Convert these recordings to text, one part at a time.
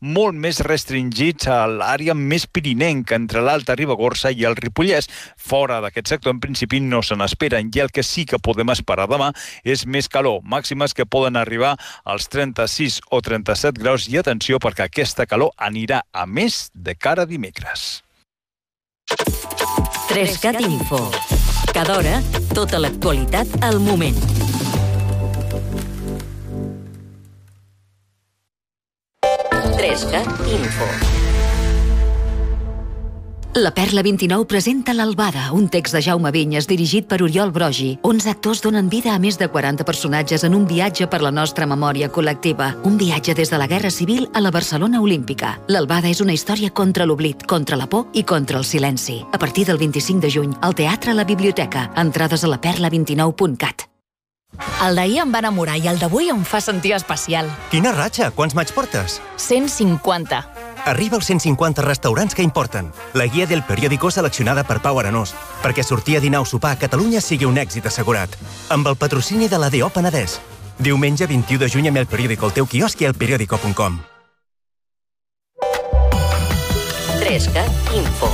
molt més restringits a l'àrea més pirinenca, entre l'Alta Ribagorça i el Ripollès. Fora d'aquest sector, en principi, no se n'esperen, i el que sí que podem esperar demà és més calor, màximes que poden arribar als 36 o 37 graus, i atenció perquè aquesta calor anirà a més de cara a dimecres. 3CAT Info. Cada hora, tota l'actualitat al moment. Info. La Perla 29 presenta L'Albada, un text de Jaume Vinyes dirigit per Oriol Brogi. 11 actors donen vida a més de 40 personatges en un viatge per la nostra memòria col·lectiva. Un viatge des de la Guerra Civil a la Barcelona Olímpica. L'Albada és una història contra l'oblit, contra la por i contra el silenci. A partir del 25 de juny, al Teatre a la Biblioteca. Entrades a laperla29.cat. El d'ahir em va enamorar i el d'avui em fa sentir especial. Quina ratxa! Quants maig portes? 150. Arriba als 150 restaurants que importen. La guia del periòdico seleccionada per Pau Arenós, perquè sortir a dinar o sopar a Catalunya sigui un èxit assegurat. Amb el patrocini de l'ADO Penedès. Diumenge 21 de juny amb el periòdico al teu quiosc i al periódico.com. 3CAT Info.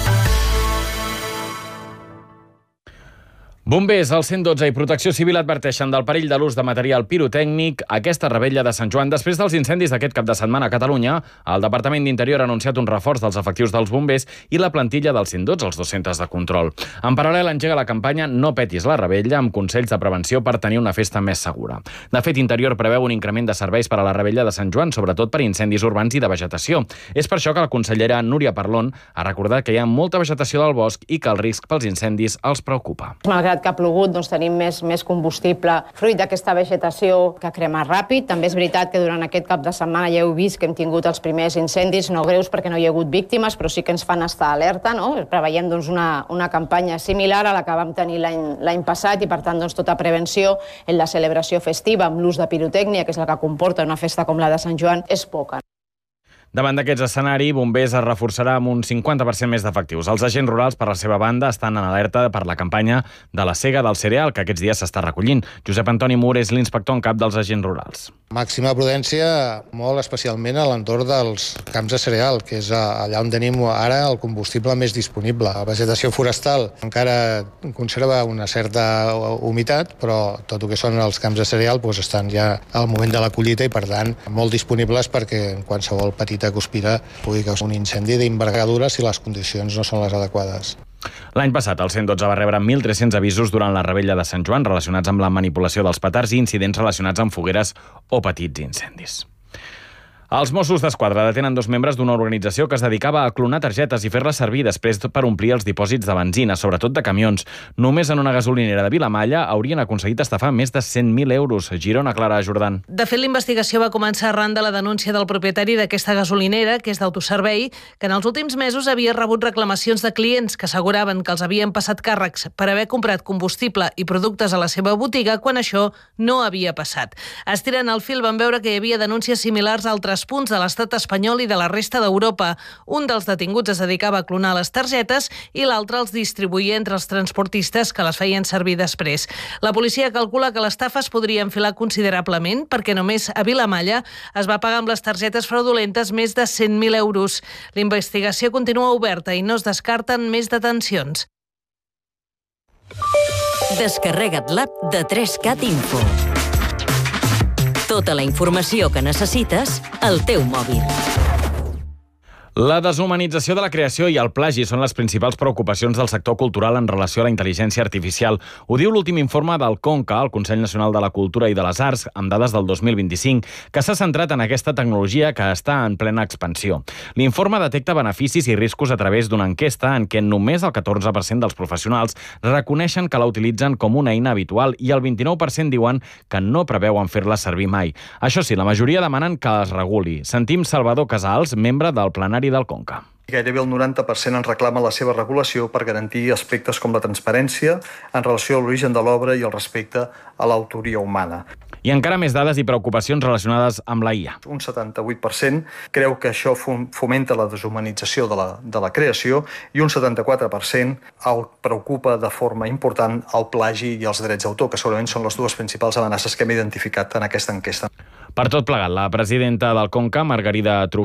Bombers, el 112 i Protecció Civil adverteixen del perill de l'ús de material pirotècnic a aquesta revetlla de Sant Joan. Després dels incendis d'aquest cap de setmana a Catalunya, el Departament d'Interior ha anunciat un reforç dels efectius dels bombers i la plantilla del 112 als 2 centres de control. En paral·lel, engega la campanya No petis la revetlla, amb consells de prevenció per tenir una festa més segura. De fet, Interior preveu un increment de serveis per a la revetlla de Sant Joan, sobretot per incendis urbans i de vegetació. És per això que la consellera Núria Parlon ha recordat que hi ha molta vegetació del bosc i que el risc pels incendis els preocupa. Malgrat que ha plogut, tenim més combustible fruit d'aquesta vegetació que crema ràpid. També és veritat que durant aquest cap de setmana ja heu vist que hem tingut els primers incendis, no greus perquè no hi ha hagut víctimes, però sí que ens fan estar alerta, no? Preveiem una campanya similar a la que vam tenir l'any passat i, per tant, tota prevenció en la celebració festiva amb l'ús de pirotècnia, que és la que comporta una festa com la de Sant Joan, és poca. Davant d'aquests escenaris, Bombers es reforçarà amb un 50% més d'efectius. Els agents rurals, per la seva banda, estan en alerta per la campanya de la sega del cereal, que aquests dies s'està recollint. Josep Antoni Mur és l'inspector en cap dels agents rurals. Màxima prudència, molt especialment a l'entorn dels camps de cereal, que és allà on tenim ara el combustible més disponible. La vegetació forestal encara conserva una certa humitat, però tot el que són els camps de cereal estan ja al moment de la collita i, per tant, molt disponibles perquè qualsevol petita guspira pugui causar un incendi d'envergadura si les condicions no són les adequades. L'any passat, el 112 va rebre 1.300 avisos durant la revetlla de Sant Joan relacionats amb la manipulació dels petards i incidents relacionats amb fogueres o petits incendis. Els Mossos d'Esquadra detenen 2 membres d'una organització que es dedicava a clonar targetes i fer-les servir després per omplir els dipòsits de benzina, sobretot de camions. Només en una gasolinera de Vilamalla haurien aconseguit estafar més de 100.000 euros. Girona, Clara Jordan. De fet, la investigació va començar arran de la denúncia del propietari d'aquesta gasolinera, que és d'autoservei, que en els últims mesos havia rebut reclamacions de clients que asseguraven que els havien passat càrrecs per haver comprat combustible i productes a la seva botiga quan això no havia passat. Estirant el fil van veure que hi havia denúncies similars a altres punts de l'estat espanyol i de la resta d'Europa. Un dels detinguts es dedicava a clonar les targetes i l'altre els distribuïa entre els transportistes que les feien servir després. La policia calcula que l'estafa es podria enfilar considerablement perquè només a Vilamalla es va pagar amb les targetes fraudulentes més de 100.000 euros. La investigació continua oberta i no es descarten més detencions. Descarrega't l'app de 3CAT Info. Tota la informació que necessites al teu mòbil. La deshumanització de la creació i el plagi són les principals preocupacions del sector cultural en relació a la intel·ligència artificial. Ho diu l'últim informe del CONCA, el Consell Nacional de la Cultura i de les Arts, amb dades del 2025, que s'ha centrat en aquesta tecnologia que està en plena expansió. L'informe detecta beneficis i riscos a través d'una enquesta en què només el 14% dels professionals reconeixen que la utilitzen com una eina habitual i el 29% diuen que no preveuen fer-la servir mai. Això sí, la majoria demanen que es reguli. Sentim Salvador Casals, membre del plenari del CONCA. Gairebé el 90% ens reclama la seva regulació per garantir aspectes com la transparència en relació a l'origen de l'obra i el respecte a l'autoria humana. I encara més dades i preocupacions relacionades amb la IA. Un 78% creu que això fomenta la deshumanització de la creació i un 74% el preocupa de forma important el plagi i els drets d'autor, que segurament són les dues principals amenaces que hem identificat en aquesta enquesta. Per tot plegat, la presidenta del CONCA, Margarida Truguet,